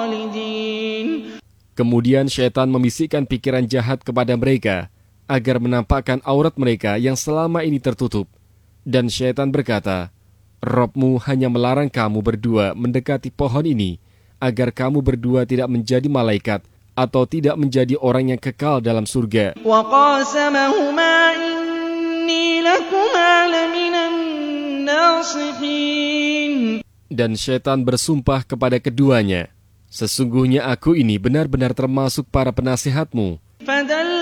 Kemudian syaitan membisikkan pikiran jahat kepada mereka agar menampakkan aurat mereka yang selama ini tertutup. Dan syaitan berkata, Robmu hanya melarang kamu berdua mendekati pohon ini agar kamu berdua tidak menjadi malaikat atau tidak menjadi orang yang kekal dalam surga. Dan syaitan bersumpah kepada keduanya, sesungguhnya aku ini benar-benar termasuk para penasihatmu.